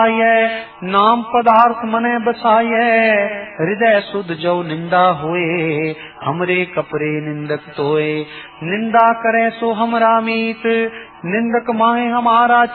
नाम पदार्थ मने बसाये, हृदय शुद्ध जो निंदा होए, हमरे कपरे निंदक तोए। निंदा करे सो हमरा मीत, निंदक माहे हमारा